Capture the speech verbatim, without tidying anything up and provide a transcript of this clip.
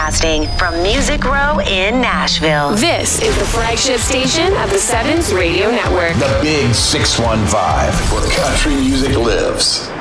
Broadcasting from Music Row in Nashville. This is the flagship station of the Sevens Radio Network. The Big six one five, where country music lives.